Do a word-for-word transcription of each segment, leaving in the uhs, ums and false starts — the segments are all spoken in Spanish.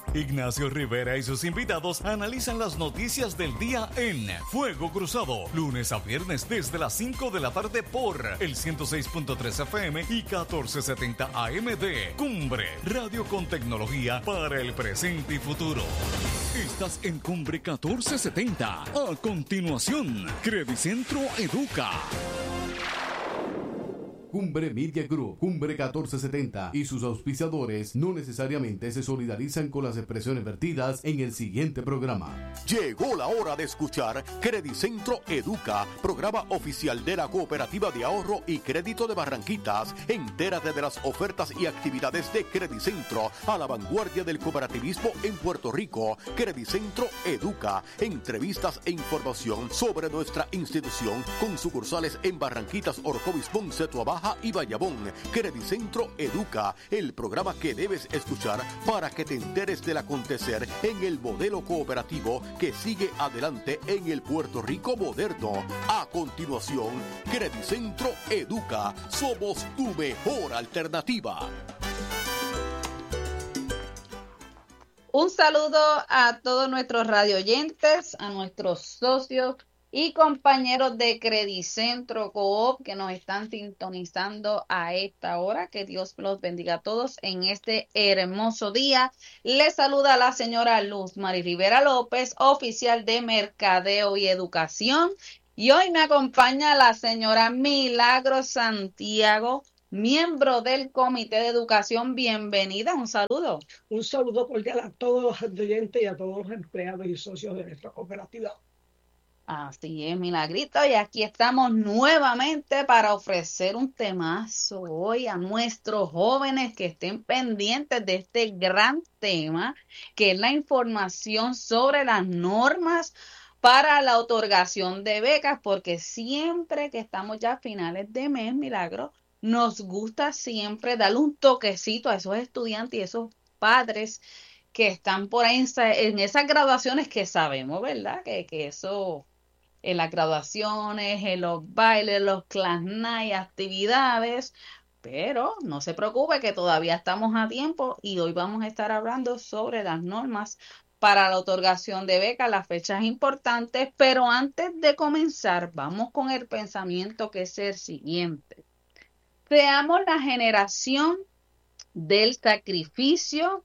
Ignacio Rivera y sus invitados analizan las noticias del día en Fuego Cruzado, lunes a viernes desde las cinco de la tarde por el ciento seis punto tres F M y catorce setenta A M de Cumbre, radio con tecnología para el presente y futuro. Estás en Cumbre catorce setenta. A continuación, Credicentro Educa. Cumbre Media Group, Cumbre catorce setenta y sus auspiciadores no necesariamente se solidarizan con las expresiones vertidas en el siguiente programa. Llegó la hora de escuchar Credicentro Educa, programa oficial de la Cooperativa de Ahorro y Crédito de Barranquitas. Entérate de las ofertas y actividades de Credicentro, a la vanguardia del cooperativismo en Puerto Rico. Credicentro Educa, entrevistas e información sobre nuestra institución con sucursales en Barranquitas, Orocovis, Ponce, Tuabaja y Bayamón. Credicentro Educa, el programa que debes escuchar para que te enteres del acontecer en el modelo cooperativo que sigue adelante en el Puerto Rico moderno. A continuación, Credicentro Educa, somos tu mejor alternativa. Un saludo a todos nuestros radioyentes, a nuestros socios y compañeros de Credicentro Coop que nos están sintonizando a esta hora. Que Dios los bendiga a todos en este hermoso día. Les saluda la señora Luz Mari Rivera López, oficial de Mercadeo y Educación. Y hoy me acompaña la señora Milagro Santiago, miembro del Comité de Educación. Bienvenida, un saludo. Un saludo cordial a todos los oyentes y a todos los empleados y socios de nuestra cooperativa. Así es, Milagrito, y aquí estamos nuevamente para ofrecer un temazo hoy a nuestros jóvenes que estén pendientes de este gran tema, que es la información sobre las normas para la otorgación de becas, porque siempre que estamos ya a finales de mes, Milagro, nos gusta siempre darle un toquecito a esos estudiantes y esos padres que están por ahí en esas graduaciones, que sabemos, ¿verdad? Que, que eso... en las graduaciones, en los bailes, los class night, actividades, pero no se preocupe que todavía estamos a tiempo y hoy vamos a estar hablando sobre las normas para la otorgación de becas, las fechas importantes, pero antes de comenzar vamos con el pensamiento, que es el siguiente: seamos la generación del sacrificio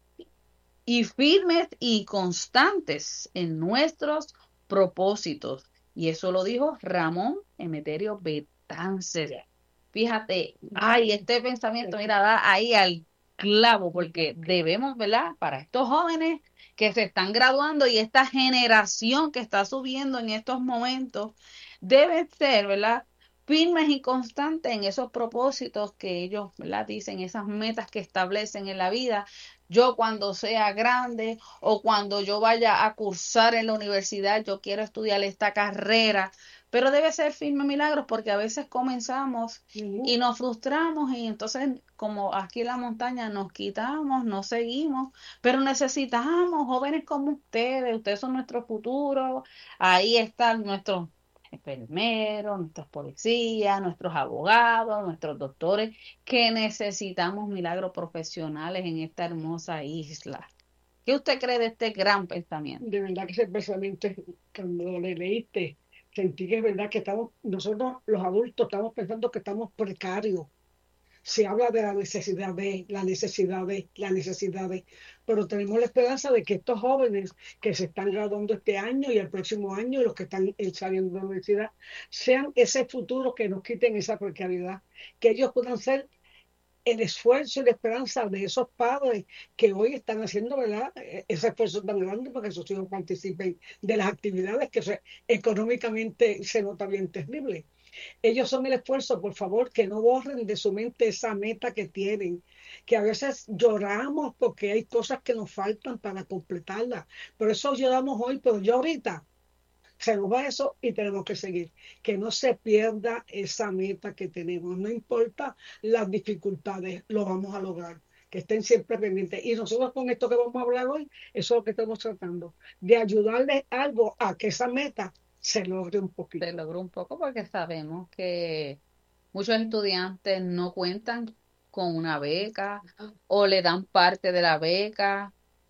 y firmes y constantes en nuestros propósitos. Y eso lo dijo Ramón Emeterio Betáncer. Fíjate, ay, este pensamiento, mira, da ahí al clavo, porque debemos, ¿verdad? Para estos jóvenes que se están graduando y esta generación que está subiendo en estos momentos, debe ser, ¿verdad?, firmes y constantes en esos propósitos que ellos, ¿verdad?, dicen, esas metas que establecen en la vida. Yo cuando sea grande o cuando yo vaya a cursar en la universidad, yo quiero estudiar esta carrera, pero debe ser firme, Milagros, porque a veces comenzamos uh-huh. y nos frustramos y entonces, como aquí en la montaña, nos quitamos, no seguimos, pero necesitamos jóvenes como ustedes, ustedes son nuestro futuro, ahí están nuestros enfermeros, nuestros policías, nuestros abogados, nuestros doctores, que necesitamos milagros profesionales en esta hermosa isla. ¿Qué usted cree de este gran pensamiento? De verdad que ese pensamiento, cuando lo leíste, sentí que es verdad que estamos, nosotros los adultos estamos pensando que estamos precarios. Se habla de la necesidad de, la necesidad de, la necesidad de, pero tenemos la esperanza de que estos jóvenes que se están graduando este año y el próximo año, y los que están saliendo de la universidad, sean ese futuro que nos quiten esa precariedad, que ellos puedan ser el esfuerzo y la esperanza de esos padres que hoy están haciendo, ¿verdad?, ese esfuerzo tan grande para que sus hijos participen de las actividades que se, económicamente se nota bien terrible. Ellos son el esfuerzo, por favor, que no borren de su mente esa meta que tienen, que a veces lloramos porque hay cosas que nos faltan para completarla, pero eso lloramos hoy, pero ya ahorita se nos va eso y tenemos que seguir, que no se pierda esa meta que tenemos, no importa las dificultades, lo vamos a lograr, que estén siempre pendientes. Y nosotros con esto que vamos a hablar hoy, eso es lo que estamos tratando, de ayudarles algo a que esa meta se logre un poquito. Se logró un poco porque sabemos que muchos estudiantes no cuentan con una beca o le dan parte de la beca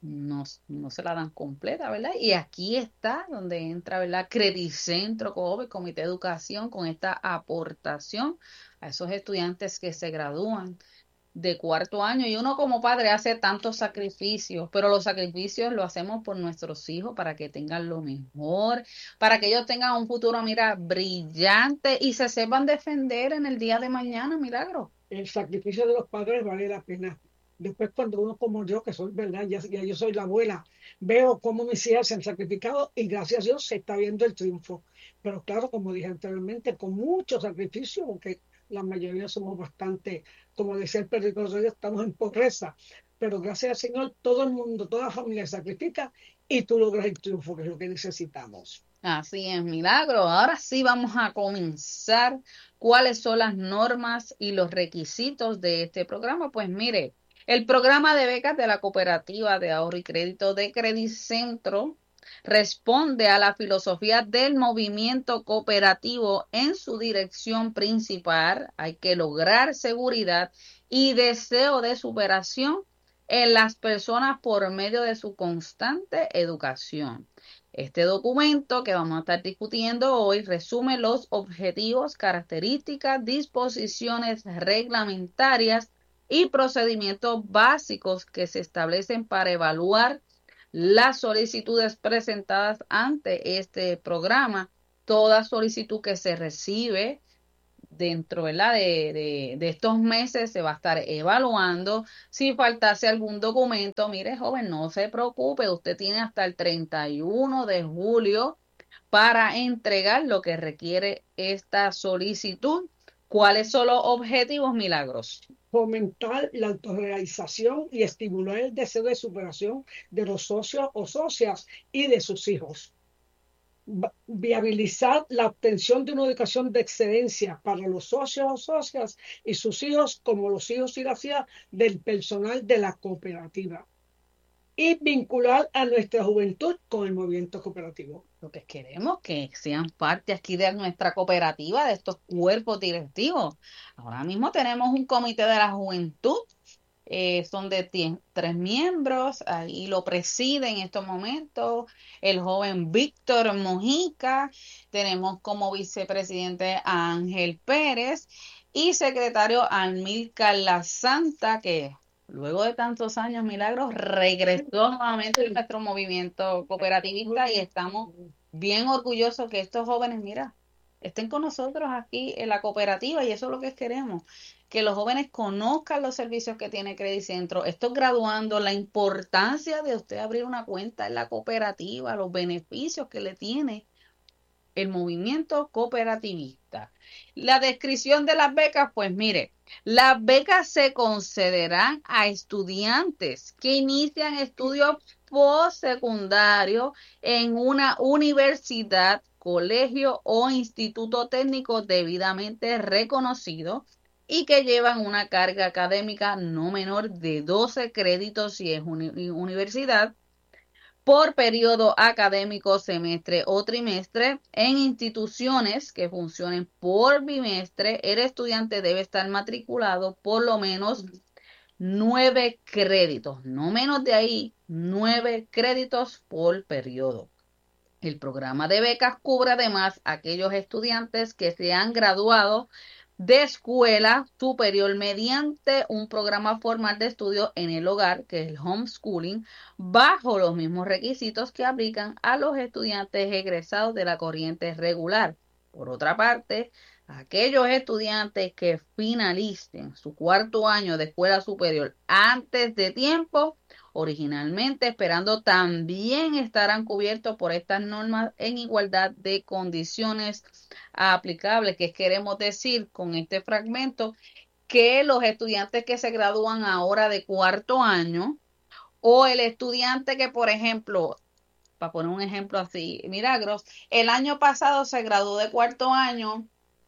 no, no se la dan completa, ¿verdad? Y aquí está donde entra, ¿verdad? Credicentro, COBE, Comité de Educación, con esta aportación a esos estudiantes que se gradúan de cuarto año. Y uno como padre hace tantos sacrificios, pero los sacrificios los hacemos por nuestros hijos para que tengan lo mejor, para que ellos tengan un futuro, mira, brillante y se sepan defender en el día de mañana, Milagro. El sacrificio de los padres vale la pena. Después cuando uno como yo, que soy, ¿verdad? Ya, ya yo soy la abuela, veo cómo mis hijas se han sacrificado y gracias a Dios se está viendo el triunfo. Pero claro, como dije anteriormente, con mucho sacrificio, porque la mayoría somos bastante, como decía el perrito, estamos en pobreza. Pero gracias al Señor, todo el mundo, toda la familia se sacrifica y tú logras el triunfo, que es lo que necesitamos. Así es, Milagro. Ahora sí vamos a comenzar. ¿Cuáles son las normas y los requisitos de este programa? Pues mire, el programa de becas de la Cooperativa de Ahorro y Crédito de Credicentro responde a la filosofía del movimiento cooperativo en su dirección principal. Hay que lograr seguridad y deseo de superación en las personas por medio de su constante educación. Este documento que vamos a estar discutiendo hoy resume los objetivos, características, disposiciones reglamentarias y procedimientos básicos que se establecen para evaluar las solicitudes presentadas ante este programa. Toda solicitud que se recibe dentro, ¿verdad? De, de, de estos meses se va a estar evaluando. Si faltase algún documento, mire, joven, no se preocupe, usted tiene hasta el treinta y uno de julio para entregar lo que requiere esta solicitud. ¿Cuáles son los objetivos, Milagros? Fomentar la autorrealización y estimular el deseo de superación de los socios o socias y de sus hijos. Viabilizar la obtención de una educación de excelencia para los socios o socias y sus hijos, como los hijos y las hijas del personal de la cooperativa. Y vincular a nuestra juventud con el movimiento cooperativo. Lo que queremos que sean parte aquí de nuestra cooperativa, de estos cuerpos directivos. Ahora mismo tenemos un comité de la juventud, eh, son de tie- tres miembros, ahí lo preside en estos momentos el joven Víctor Mojica, tenemos como vicepresidente a Ángel Pérez y secretario Amílcar La Santa, que luego de tantos años, Milagros, regresó nuevamente a nuestro movimiento cooperativista y estamos bien orgullosos que estos jóvenes, mira, estén con nosotros aquí en la cooperativa y eso es lo que queremos, que los jóvenes conozcan los servicios que tiene Credicentro, estos graduando, la importancia de usted abrir una cuenta en la cooperativa, los beneficios que le tiene el movimiento cooperativista. La descripción de las becas, pues mire, las becas se concederán a estudiantes que inician estudios postsecundarios en una universidad, colegio o instituto técnico debidamente reconocido y que llevan una carga académica no menor de doce créditos si es uni- universidad, por periodo académico, semestre o trimestre. En instituciones que funcionen por bimestre, el estudiante debe estar matriculado por lo menos nueve créditos, no menos de ahí, nueve créditos por periodo. El programa de becas cubre además a aquellos estudiantes que se han graduado de escuela superior mediante un programa formal de estudio en el hogar, que es el homeschooling, bajo los mismos requisitos que aplican a los estudiantes egresados de la corriente regular. Por otra parte, aquellos estudiantes que finalicen su cuarto año de escuela superior antes de tiempo, originalmente esperando, también estarán cubiertos por estas normas en igualdad de condiciones aplicables. Que queremos decir con este fragmento? Que los estudiantes que se gradúan ahora de cuarto año, o el estudiante que, por ejemplo, para poner un ejemplo así, Milagros, el año pasado se graduó de cuarto año,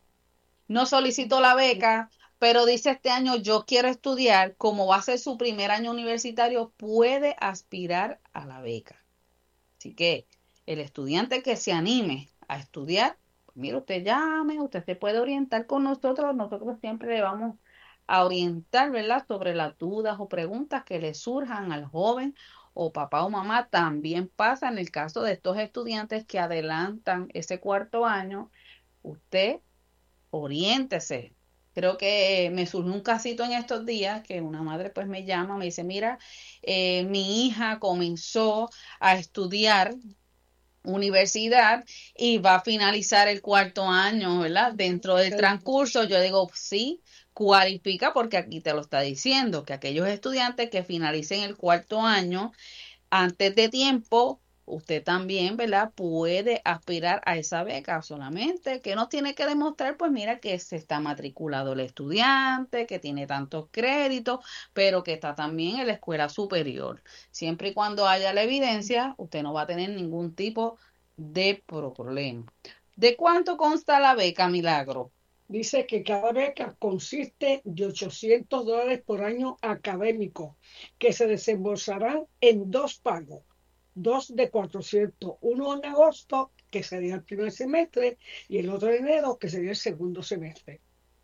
no solicitó la beca, pero dice este año yo quiero estudiar, como va a ser su primer año universitario, puede aspirar a la beca. Así que el estudiante que se anime a estudiar, pues mire, usted llame, usted se puede orientar con nosotros, nosotros siempre le vamos a orientar, ¿verdad?, sobre las dudas o preguntas que le surjan al joven o papá o mamá. También pasa en el caso de estos estudiantes que adelantan ese cuarto año. Usted oriéntese. Creo que me surgió un casito en estos días que una madre pues me llama, me dice, mira, eh, mi hija comenzó a estudiar universidad y va a finalizar el cuarto año, ¿verdad? Dentro del transcurso, yo digo, sí, cualifica porque aquí te lo está diciendo, que aquellos estudiantes que finalicen el cuarto año antes de tiempo, usted también, ¿verdad?, puede aspirar a esa beca, solamente que nos tiene que demostrar, pues mira, que se está matriculado el estudiante, que tiene tantos créditos, pero que está también en la escuela superior. Siempre y cuando haya la evidencia, usted no va a tener ningún tipo de problema. ¿De cuánto consta la beca, Milagro? Dice que cada beca consiste de ochocientos dólares por año académico, que se desembolsarán en dos pagos, dos de cuatrocientos, uno en agosto, que sería el primer semestre, y el otro en enero, que sería el segundo semestre.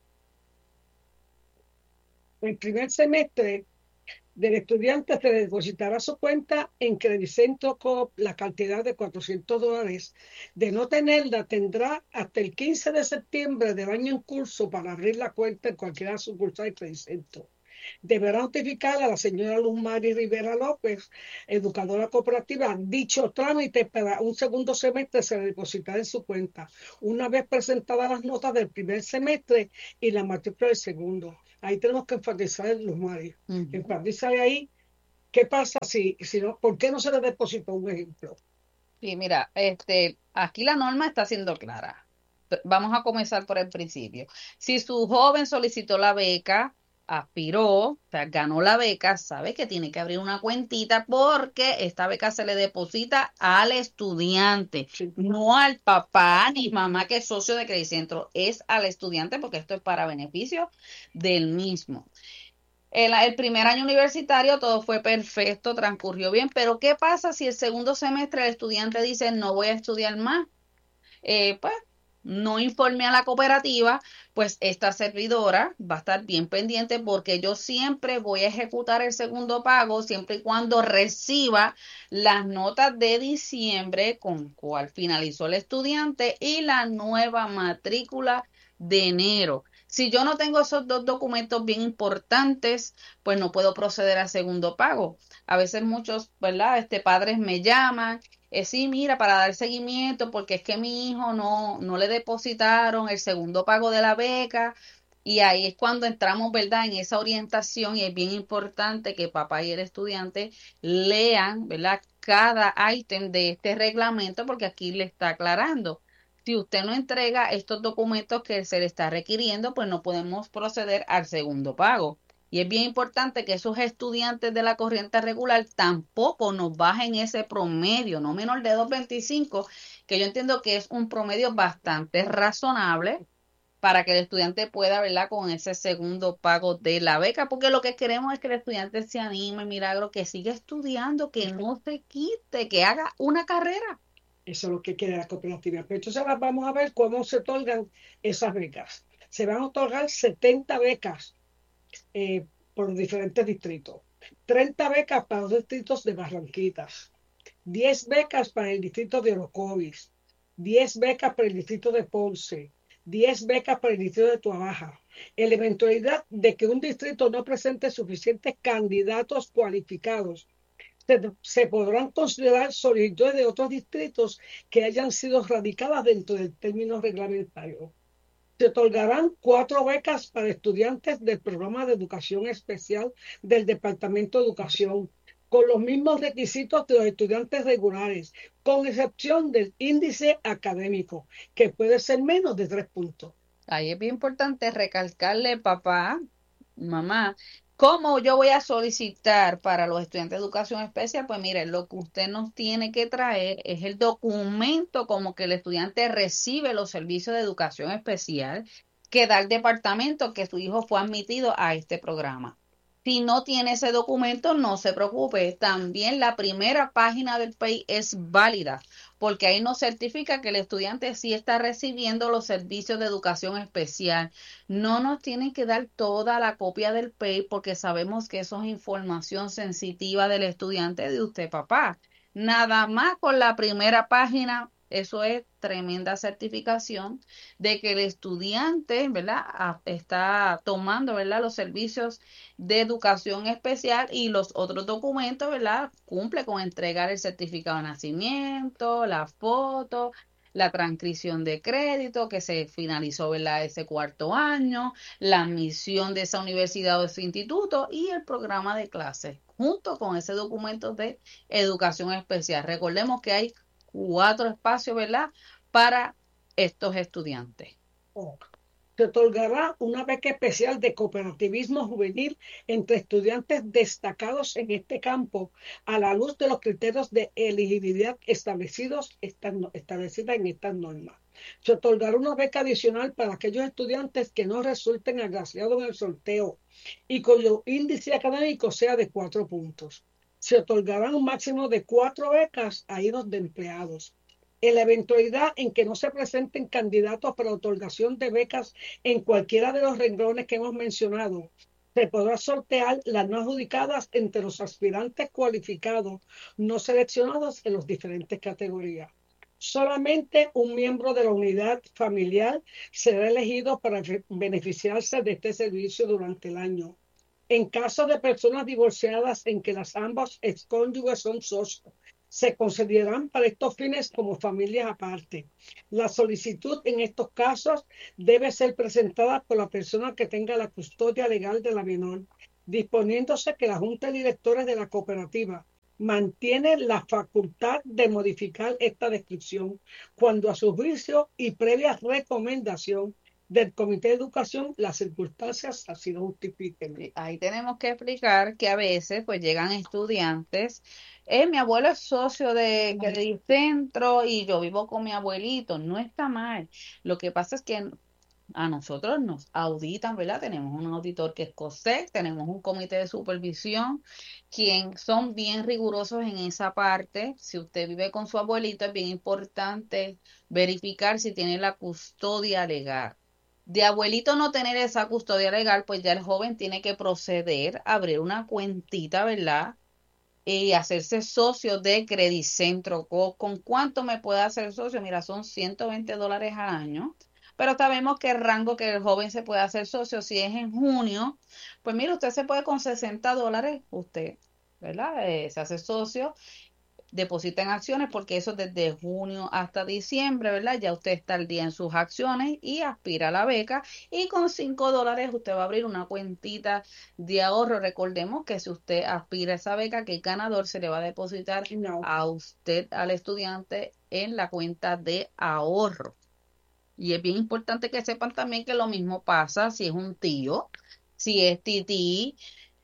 El primer semestre del estudiante se depositará su cuenta en Credicentro Coop la cantidad de cuatrocientos dólares. De no tenerla, tendrá hasta el quince de septiembre del año en curso para abrir la cuenta en cualquiera sucursal de Credicentro. Deberá notificar a la señora Luz Mari Rivera López, educadora cooperativa, dicho trámite para un segundo semestre se depositará en su cuenta, una vez presentadas las notas del primer semestre y la matrícula del segundo. Ahí tenemos que enfatizar en Luz Mari. Uh-huh. Enfatizar ahí qué pasa si, si no, ¿por qué no se le depositó? Un ejemplo. Sí, mira, este, aquí la norma está siendo clara. Vamos a comenzar por el principio. Si su joven solicitó la beca, aspiró, o sea, ganó la beca, sabe que tiene que abrir una cuentita porque esta beca se le deposita al estudiante, sí, no al papá ni mamá que es socio de Credicentro, es al estudiante porque esto es para beneficio del mismo. El, el primer año universitario todo fue perfecto, transcurrió bien, pero ¿qué pasa si el segundo semestre el estudiante dice no voy a estudiar más? Eh, pues no informe a la cooperativa, pues esta servidora va a estar bien pendiente porque yo siempre voy a ejecutar el segundo pago siempre y cuando reciba las notas de diciembre con cual finalizó el estudiante y la nueva matrícula de enero. Si yo no tengo esos dos documentos bien importantes, pues no puedo proceder al segundo pago. A veces muchos, ¿verdad? Este, padres me llaman. Eh, sí, mira, para dar seguimiento, porque es que mi hijo no, no le depositaron el segundo pago de la beca, y ahí es cuando entramos, ¿verdad?, en esa orientación, y es bien importante que papá y el estudiante lean, ¿verdad?, cada ítem de este reglamento, porque aquí le está aclarando. Si usted no entrega estos documentos que se le está requiriendo, pues no podemos proceder al segundo pago. Y es bien importante que esos estudiantes de la corriente regular tampoco nos bajen ese promedio, no menor de dos veinticinco, que yo entiendo que es un promedio bastante razonable para que el estudiante pueda, ¿verdad?, con ese segundo pago de la beca, porque lo que queremos es que el estudiante se anime, Milagro, que siga estudiando, que no se quite, que haga una carrera. Eso es lo que quiere la cooperativa. Pero entonces ahora vamos a ver cómo se otorgan esas becas. Se van a otorgar setenta becas. Eh, por los diferentes distritos, treinta becas para los distritos de Barranquitas, diez becas para el distrito de Orocovis, diez becas para el distrito de Ponce, diez becas para el distrito de Tuabaja. En la eventualidad de que un distrito no presente suficientes candidatos cualificados, se, se podrán considerar solicitudes de otros distritos que hayan sido radicadas dentro del término reglamentario. Se otorgarán cuatro becas para estudiantes del programa de educación especial del Departamento de Educación, con los mismos requisitos de los estudiantes regulares, con excepción del índice académico, que puede ser menos de tres puntos. Ahí es bien importante recalcarle, papá, mamá, ¿cómo yo voy a solicitar para los estudiantes de educación especial? Pues mire, lo que usted nos tiene que traer es el documento como que el estudiante recibe los servicios de educación especial que da el departamento que su hijo fue admitido a este programa. Si no tiene ese documento, no se preocupe. También la primera página del P E I es válida, porque ahí nos certifica que el estudiante sí está recibiendo los servicios de educación especial. No nos tienen que dar toda la copia del P E I, porque sabemos que eso es información sensitiva del estudiante de usted, papá. Nada más con la primera página, eso es tremenda certificación de que el estudiante, ¿verdad?, Ah, está tomando, ¿verdad?, los servicios de educación especial, y los otros documentos, ¿verdad?, cumple con entregar el certificado de nacimiento, la foto, la transcripción de crédito que se finalizó, ¿verdad?, ese cuarto año, la admisión de esa universidad o ese instituto y el programa de clases, junto con ese documento de educación especial. Recordemos que hay cuatro espacios, ¿verdad?, para estos estudiantes. Oh. Se otorgará una beca especial de cooperativismo juvenil entre estudiantes destacados en este campo, a la luz de los criterios de elegibilidad establecidos establecida en estas normas. Se otorgará una beca adicional para aquellos estudiantes que no resulten agraciados en el sorteo y cuyo índice académico sea de cuatro puntos. Se otorgarán un máximo de cuatro becas a hijos de empleados. En la eventualidad en que no se presenten candidatos para otorgación de becas en cualquiera de los renglones que hemos mencionado, se podrá sortear las no adjudicadas entre los aspirantes cualificados no seleccionados en las diferentes categorías. Solamente un miembro de la unidad familiar será elegido para beneficiarse de este servicio durante el año. En caso de personas divorciadas en que las ambas excónyuges son socios, se considerarán para estos fines como familias aparte. La solicitud en estos casos debe ser presentada por la persona que tenga la custodia legal de la menor, disponiéndose que la Junta de Directores de la cooperativa mantiene la facultad de modificar esta descripción cuando a su juicio y previa recomendación del Comité de Educación las circunstancias así lo justifiquen. Ahí tenemos que explicar que a veces pues llegan estudiantes, eh, mi abuelo es socio de Credit Centro y yo vivo con mi abuelito. No está mal. Lo que pasa es que a nosotros nos auditan, ¿verdad? Tenemos un auditor que es COSEC, tenemos un comité de supervisión, quien son bien rigurosos en esa parte. Si usted vive con su abuelito, es bien importante verificar si tiene la custodia legal. De abuelito no tener esa custodia legal, pues ya el joven tiene que proceder a abrir una cuentita, ¿verdad?, y hacerse socio de Credit Centro. ¿Con cuánto me puede hacer socio? Mira, son ciento veinte dólares al año, pero sabemos que el rango que el joven se puede hacer socio, si es en junio, pues mira, usted se puede con sesenta dólares, usted, ¿verdad?, Eh, se hace socio, deposita en acciones, porque eso desde junio hasta diciembre, ¿verdad? Ya usted está al día en sus acciones y aspira a la beca, y con cinco dólares usted va a abrir una cuentita de ahorro. Recordemos que si usted aspira a esa beca, que el ganador se le va a depositar No. a usted, al estudiante, en la cuenta de ahorro. Y es bien importante que sepan también que lo mismo pasa si es un tío, si es tití,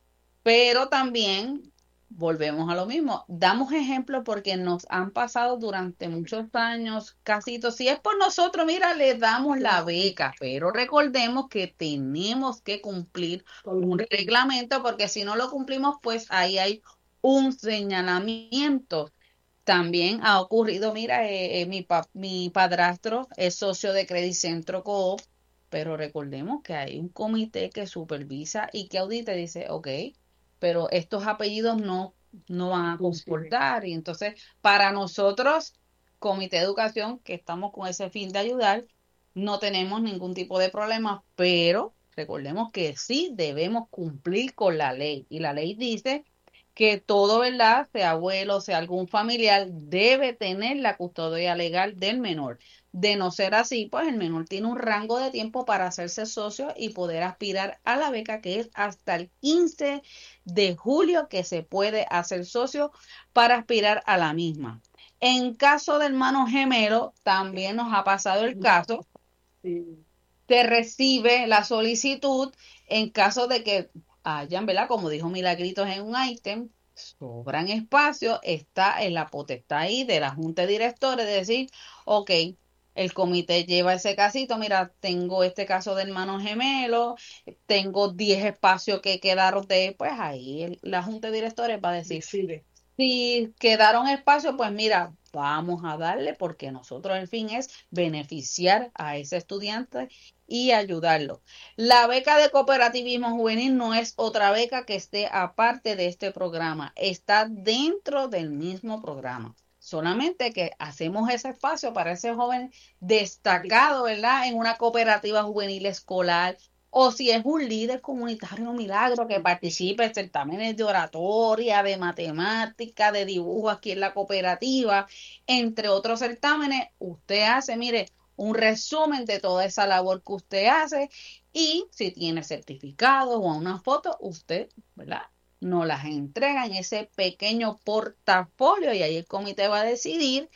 pero también volvemos a lo mismo. Damos ejemplos porque nos han pasado durante muchos años casitos. Si es por nosotros, mira, le damos la beca, pero recordemos que tenemos que cumplir un reglamento, porque si no lo cumplimos, pues ahí hay un señalamiento. También ha ocurrido, mira, eh, eh, mi, pa- mi padrastro es socio de Credit Centro Coop, pero recordemos que hay un comité que supervisa y que audita y dice, ok, pero estos apellidos no, no van a comportar. Y entonces, para nosotros, Comité de Educación, que estamos con ese fin de ayudar, no tenemos ningún tipo de problema, pero recordemos que sí debemos cumplir con la ley. Y la ley dice que todo, ¿verdad?, sea abuelo, sea algún familiar, debe tener la custodia legal del menor. De no ser así, pues el menor tiene un rango de tiempo para hacerse socio y poder aspirar a la beca, que es hasta el quince de julio que se puede hacer socio para aspirar a la misma. En caso de hermanos gemelos, también nos ha pasado el caso, Sí. se recibe la solicitud en caso de que hayan, ¿verdad?, como dijo Milagritos en un ítem, sobran espacio, está en la potestad ahí de la Junta de Directores de decir, ok, el comité lleva ese casito, mira, tengo este caso de hermanos gemelos, tengo diez espacios que quedaron de, pues ahí el- la junta de directores va a decir, Decide. si quedaron espacios, pues mira, vamos a darle porque nosotros el fin es beneficiar a ese estudiante y ayudarlo. La beca de cooperativismo juvenil no es otra beca que esté aparte de este programa, está dentro del mismo programa. Solamente que hacemos ese espacio para ese joven destacado, ¿verdad? En una cooperativa juvenil escolar, o si es un líder comunitario milagro que participe en certámenes de oratoria, de matemática, de dibujo aquí en la cooperativa, entre otros certámenes, usted hace, mire, un resumen de toda esa labor que usted hace y si tiene certificados o una foto, usted, ¿verdad? Nos las entrega en ese pequeño portafolio y ahí el comité va a decidir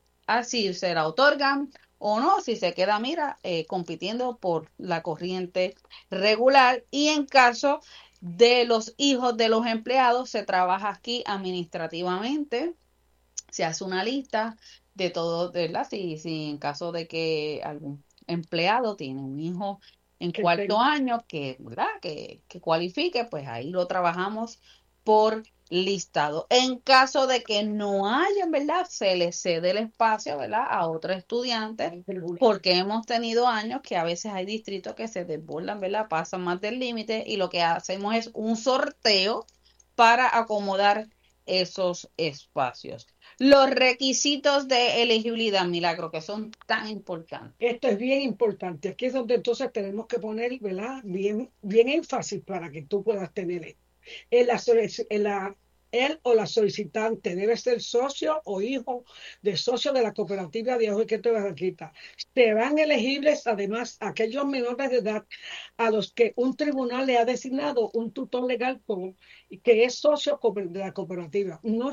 así se la otorgan o no, si se queda, mira, eh, compitiendo por la corriente regular y en caso de los hijos de los empleados, se trabaja aquí administrativamente, se hace una lista de todo, ¿verdad? Si, si en caso de que algún empleado tiene un hijo en Que cuarto tenga. año que, ¿verdad? Que, que cualifique, pues ahí lo trabajamos por listado. En caso de que no haya, ¿verdad? Se le cede el espacio, ¿verdad? A otro estudiante, porque hemos tenido años que a veces hay distritos que se desbordan, ¿verdad? Pasan más del límite y lo que hacemos es un sorteo para acomodar esos espacios. Los requisitos de elegibilidad, Milagro, que son tan importantes. Esto es bien importante. Aquí es donde entonces tenemos que poner, ¿verdad? Bien, bien énfasis para que tú puedas tener esto. En la, solic- en la- él o la solicitante debe ser socio o hijo de socio de la cooperativa de Ajo y Queso de Barranquita. Serán elegibles además aquellos menores de edad a los que un tribunal le ha designado un tutor legal como, que es socio de la cooperativa. No